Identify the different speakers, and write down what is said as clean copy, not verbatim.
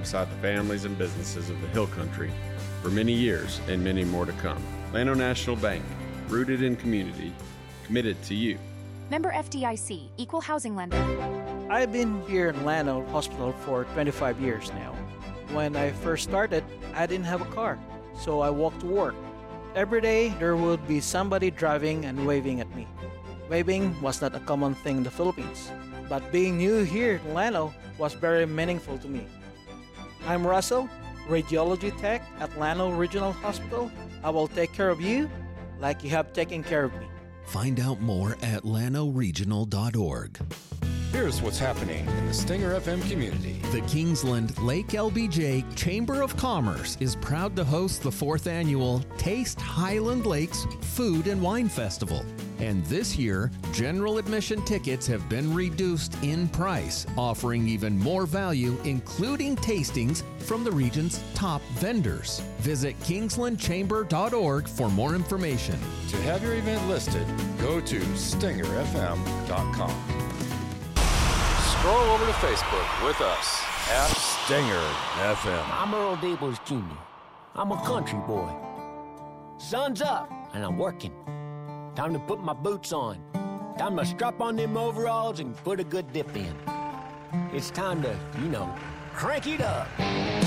Speaker 1: alongside the families and businesses of the Hill Country for many years and many more to come. Llano National Bank, rooted in community, committed to you.
Speaker 2: Member FDIC, Equal Housing Lender.
Speaker 3: I've been here in Llano Hospital for 25 years now. When I first started, I didn't have a car, so I walked to work. Every day, there would be somebody driving and waving at me. Waving was not a common thing in the Philippines, but being new here in Llano was very meaningful to me. I'm Russell, radiology tech at Llano Regional Hospital. I will take care of you like you have taken care of me.
Speaker 4: Find out more at llanoregional.org.
Speaker 5: Here's what's happening in the Stinger FM community.
Speaker 4: The Kingsland Lake LBJ Chamber of Commerce is proud to host the 4th annual Taste Highland Lakes Food and Wine Festival. And this year, general admission tickets have been reduced in price, offering even more value, including tastings from the region's top vendors. Visit kingslandchamber.org for more information.
Speaker 5: To have your event listed, go to stingerfm.com. Scroll over to Facebook with us at Stinger FM.
Speaker 6: I'm Earl Dable Jr. I'm a country boy. Sun's up, and I'm working. Time to put my boots on. Time to strap on them overalls and put a good dip in. It's time to, crank it up.